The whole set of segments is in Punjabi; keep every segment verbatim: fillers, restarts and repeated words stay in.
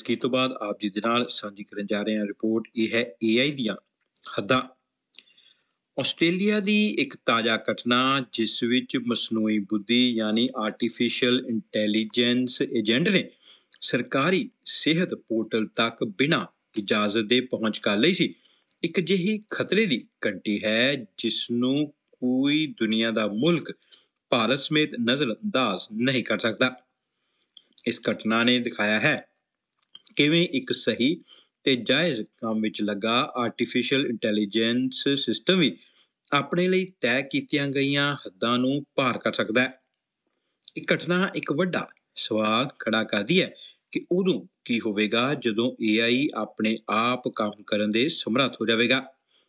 ਵਿਰਸਕੀ ਤੋਂ ਬਾਅਦ ਆਪ ਜੀ ਦੇ ਨਾਲ ਸਾਂਝੀ ਕਰਨ ਜਾ ਰਹੇ ਹਾਂ ਰਿਪੋਰਟ। ਇਹ ਹੈ ਏ ਆਈ ਦੀਆਂ ਹੱਦਾਂ। ਆਸਟ੍ਰੇਲੀਆ ਦੀ ਇੱਕ ਤਾਜ਼ਾ ਘਟਨਾ ਜਿਸ ਵਿੱਚ ਮਸਨੂਈ ਬੁੱਧੀ ਯਾਨੀ ਆਰਟੀਫਿਸ਼ੀਅਲ ਇੰਟੈਲੀਜੈਂਸ ਏਜੰਟ ਨੇ ਸਰਕਾਰੀ ਸਿਹਤ ਪੋਰਟਲ ਤੱਕ ਬਿਨਾਂ ਇਜਾਜ਼ਤ ਦੇ ਪਹੁੰਚ ਕਰ ਲਈ ਸੀ, ਇੱਕ ਜਿਹੀ ਖਤਰੇ ਦੀ ਘੰਟੀ ਹੈ ਜਿਸ ਨੂੰ ਕੋਈ ਦੁਨੀਆ ਦਾ ਮੁਲਕ ਭਾਰਤ ਸਮੇਤ ਨਜ਼ਰਅੰਦਾਜ਼ ਨਹੀਂ ਕਰ ਸਕਦਾ। ਇਸ ਘਟਨਾ ਨੇ ਦਿਖਾਇਆ ਹੈ ਕਿਵੇਂ ਇੱਕ ਸਹੀ ਤੇ ਜਾਇਜ਼ ਕੰਮ ਵਿੱਚ ਲੱਗਾ ਆਰਟੀਫਿਸ਼ੀਅਲ ਇੰਟੈਲੀਜੈਂਸ ਸਿਸਟਮ ਵੀ ਆਪਣੇ ਲਈ ਤੈਅ ਕੀਤੀਆਂ ਗਈਆਂ ਹੱਦਾਂ ਨੂੰ ਪਾਰ ਕਰ ਸਕਦਾ ਹੈ। ਇਹ ਘਟਨਾ ਇੱਕ ਵੱਡਾ ਸਵਾਲ ਖੜਾ ਕਰਦੀ ਹੈ ਕਿ ਉਦੋਂ ਕੀ ਹੋਵੇਗਾ ਜਦੋਂ ਏ ਆਈ ਆਪਣੇ ਆਪ ਕੰਮ ਕਰਨ ਦੇ ਸਮਰੱਥ ਹੋ ਜਾਵੇਗਾ।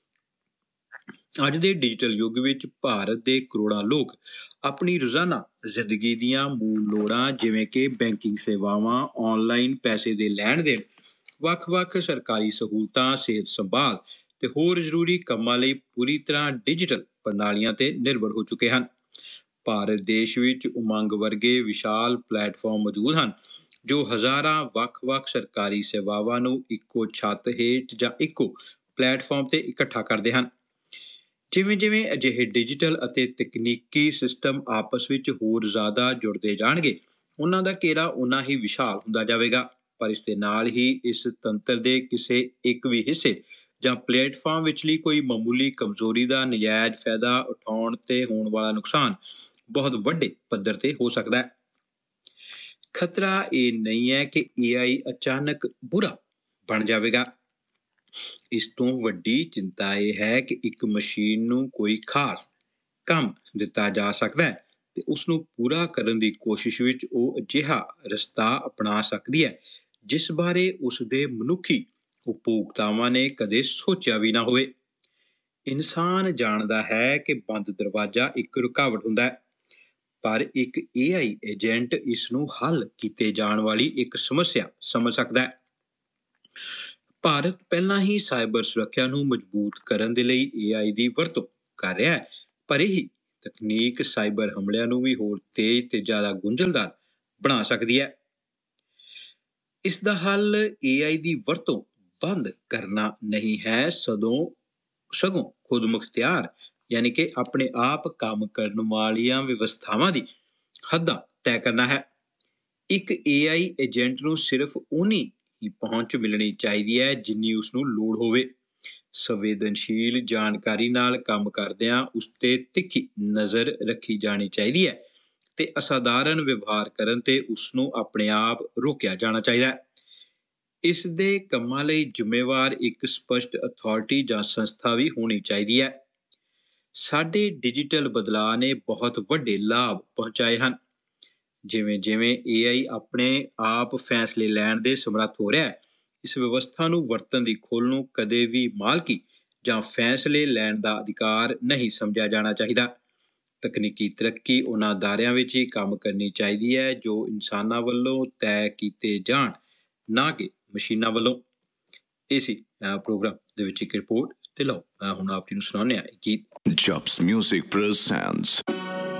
ਅੱਜ ਦੇ ਡਿਜੀਟਲ ਯੁੱਗ ਵਿੱਚ ਭਾਰਤ ਦੇ ਕਰੋੜਾਂ ਲੋਕ ਆਪਣੀ ਰੋਜ਼ਾਨਾ ਜ਼ਿੰਦਗੀ ਦੀਆਂ ਮੂਲ ਲੋੜਾਂ ਜਿਵੇਂ ਕਿ ਬੈਂਕਿੰਗ ਸੇਵਾਵਾਂ, ਆਨਲਾਈਨ ਪੈਸੇ ਦੇ ਲੈਣ ਦੇਣ, ਵੱਖ-ਵੱਖ ਸਰਕਾਰੀ ਸਹੂਲਤਾਂ, ਸਿਹਤ ਸੰਭਾਲ ਤੇ ਹੋਰ ਜ਼ਰੂਰੀ ਕੰਮਾਂ ਲਈ ਪੂਰੀ ਤਰ੍ਹਾਂ ਡਿਜੀਟਲ ਪ੍ਰਣਾਲੀਆਂ ਤੇ ਨਿਰਭਰ ਹੋ ਚੁੱਕੇ ਹਨ। ਭਾਰਤ ਦੇਸ਼ ਵਿੱਚ ਉਮੰਗ ਵਰਗੇ ਵਿਸ਼ਾਲ ਪਲੇਟਫਾਰਮ ਮੌਜੂਦ ਹਨ ਜੋ ਹਜ਼ਾਰਾਂ ਵੱਖ-ਵੱਖ ਸਰਕਾਰੀ ਸੇਵਾਵਾਂ ਨੂੰ ਇੱਕੋ ਛੱਤ ਹੇਠ ਜਾਂ ਇੱਕੋ ਪਲੇਟਫਾਰਮ ਤੇ ਇਕੱਠਾ ਕਰਦੇ ਹਨ। ਜਿਵੇਂ-ਜਿਵੇਂ ਅਜਿਹੇ ਡਿਜੀਟਲ ਅਤੇ ਤਕਨੀਕੀ ਸਿਸਟਮ ਆਪਸ ਵਿੱਚ ਹੋਰ ਜ਼ਿਆਦਾ ਜੁੜਦੇ ਜਾਣਗੇ, ਉਹਨਾਂ ਦਾ ਘੇਰਾ ਉਨਾ ਹੀ ਵਿਸ਼ਾਲ ਹੁੰਦਾ ਜਾਵੇਗਾ। ਪਰ ਇਸ ਦੇ ਨਾਲ ਹੀ ਇਸ ਤੰਤਰ ਦੇ ਕਿਸੇ ਇੱਕ ਵੀ ਹਿੱਸੇ ਜਾਂ ਪਲੇਟਫਾਰਮ ਵਿਚਲੀ ਕੋਈ ਮਾਮੂਲੀ ਕਮਜ਼ੋਰੀ ਦਾ ਨਜਾਇਜ਼ ਫਾਇਦਾ ਉਠਾਉਣ ਤੇ ਹੋਣ ਵਾਲਾ ਨੁਕਸਾਨ ਬਹੁਤ ਵੱਡੇ ਪੱਧਰ ਤੇ ਹੋ ਸਕਦਾ ਹੈ। ਖਤਰਾ ਇਹ ਨਹੀਂ ਹੈ ਕਿ ਏ ਆਈ ਅਚਾਨਕ ਬੁਰਾ ਬਣ ਜਾਵੇਗਾ। ਇਸ ਤੋਂ ਵੱਡੀ ਚਿੰਤਾ ਇਹ ਹੈ ਕਿ ਇੱਕ ਮਸ਼ੀਨ ਨੂੰ ਕੋਈ ਖਾਸ ਕੰਮ ਦਿੱਤਾ ਜਾ ਸਕਦਾ ਹੈ ਤੇ ਉਸ ਨੂੰ ਪੂਰਾ ਕਰਨ ਦੀ ਕੋਸ਼ਿਸ਼ ਵਿੱਚ ਉਹ ਅਜਿਹਾ ਰਸਤਾ ਅਪਣਾ ਸਕਦੀ ਹੈ ਜਿਸ ਬਾਰੇ ਉਸ ਦੇ ਮਨੁੱਖੀ ਉਪਭੋਗਤਾਵਾਂ ਨੇ ਕਦੇ ਸੋਚਿਆ ਵੀ ਨਾ ਹੋਵੇ। ਇਨਸਾਨ ਜਾਣਦਾ ਹੈ ਕਿ ਬੰਦ ਦਰਵਾਜ਼ਾ ਇੱਕ ਰੁਕਾਵਟ ਹੁੰਦਾ ਹੈ, ਪਰ ਇੱਕ ਏ ਆਈ ਏਜੰਟ ਇਸ ਨੂੰ ਹੱਲ ਕੀਤੇ ਜਾਣ ਵਾਲੀ ਇੱਕ ਸਮੱਸਿਆ ਸਮਝ ਸਕਦਾ ਹੈ। ਭਾਰਤ ਪਹਿਲਾਂ ਹੀ ਸਾਈਬਰ ਸੁਰੱਖਿਆ ਨੂੰ ਮਜ਼ਬੂਤ ਕਰਨ ਦੇ ਲਈ ਏ ਆਈ ਦੀ ਵਰਤੋਂ ਕਰ ਰਿਹਾ ਹੈ, ਪਰ ਇਹ ਤਕਨੀਕ ਸਾਈਬਰ ਹਮਲਿਆਂ ਨੂੰ ਵੀ ਹੋਰ ਤੇਜ਼ ਤੇ ਜ਼ਿਆਦਾ ਗੁੰਝਲਦਾਰ ਬਣਾ ਸਕਦੀ ਹੈ। ਇਸ ਦਾ ਹੱਲ ਏ ਆਈ ਦੀ ਵਰਤੋਂ ਬੰਦ ਕਰਨਾ ਨਹੀਂ ਹੈ, ਸਦੋਂ ਸਗੋਂ ਖੁਦ ਮੁਖਤਿਆਰ ਯਾਨੀ ਕਿ ਆਪਣੇ ਆਪ ਕੰਮ ਕਰਨ ਵਾਲੀਆਂ ਵਿਵਸਥਾਵਾਂ ਦੀ ਹੱਦਾਂ ਤੈਅ ਕਰਨਾ ਹੈ। ਇੱਕ ਏ ਆਈ ਏਜੰਟ ਨੂੰ ਸਿਰਫ ਉਨੀ ਹੀ ਪਹੁੰਚ ਮਿਲਣੀ ਚਾਹੀਦੀ ਹੈ ਜਿੰਨੀ ਉਸ ਨੂੰ ਲੋੜ ਹੋਵੇ। ਸੰਵੇਦਨਸ਼ੀਲ ਜਾਣਕਾਰੀ ਨਾਲ ਕੰਮ ਕਰਦਿਆਂ ਉਸ ਤੇ ਤਿੱਖੀ ਨਜ਼ਰ ਰੱਖੀ ਜਾਣੀ ਚਾਹੀਦੀ ਹੈ ਤੇ ਅਸਾਧਾਰਨ ਵਿਵਹਾਰ ਕਰਨ ਤੇ ਉਸ ਨੂੰ ਆਪਣੇ ਆਪ ਰੋਕਿਆ ਜਾਣਾ ਚਾਹੀਦਾ ਹੈ। ਇਸ ਦੇ ਕੰਮਾਂ ਲਈ ਜ਼ਿੰਮੇਵਾਰ ਇੱਕ ਸਪਸ਼ਟ ਅਥਾਰਟੀ ਜਾਂ ਸੰਸਥਾ ਵੀ ਹੋਣੀ ਚਾਹੀਦੀ ਹੈ। ਸਾਡੇ ਡਿਜੀਟਲ ਬਦਲਾਅ ਨੇ ਬਹੁਤ ਵੱਡੇ ਲਾਭ ਪਹੁੰਚਾਏ ਹਨ। ਜਿਵੇਂ-ਜਿਵੇਂ ਏ ਆਈ ਆਪਣੇ ਆਪ ਫੈਸਲੇ ਲੈਣ ਦੇ ਸਮਰੱਥ ਹੋ ਰਿਹਾ ਹੈ, ਇਸ ਵਿਵਸਥਾ ਨੂੰ ਵਰਤਣ ਦੀ ਖੁੱਲ੍ਹ ਨੂੰ ਕਦੇ ਵੀ ਮਾਲਕੀ ਜਾਂ ਫੈਸਲੇ ਲੈਣ ਦਾ ਅਧਿਕਾਰ ਨਹੀਂ ਸਮਝਿਆ ਜਾਣਾ ਚਾਹੀਦਾ। ਤਕਨੀਕੀ ਤਰੱਕੀ ਉਹਨਾਂ ਅਦਾਰਿਆਂ ਵਿੱਚ ਹੀ ਕੰਮ ਕਰਨੀ ਚਾਹੀਦੀ ਹੈ ਜੋ ਇਨਸਾਨਾਂ ਵੱਲੋਂ ਤੈਅ ਕੀਤੇ ਜਾਣ, ਨਾ ਕਿ ਮਸ਼ੀਨਾਂ ਵੱਲੋਂ। ਇਹ ਸੀ ਪ੍ਰੋਗਰਾਮ ਦੇ ਵਿੱਚ ਇੱਕ ਰਿਪੋਰਟ ਤੇ ਲਓ ਹੁਣ ਆਪ ਜੀ ਨੂੰ ਸੁਣਾਉਂਦੇ ਹਾਂ ਗੀਤ। Jobs Music presents